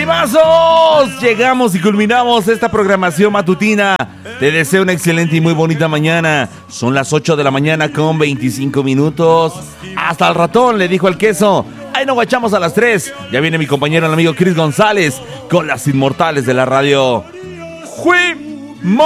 ¡Ánimazos! Llegamos y culminamos esta programación matutina. Te deseo una excelente y muy bonita mañana. Son las 8 de la mañana con 25 minutos. Hasta el ratón, le dijo el queso. Ahí nos guachamos a las 3. Ya viene mi compañero, el amigo Chris González, con las inmortales de la radio. ¡Jui!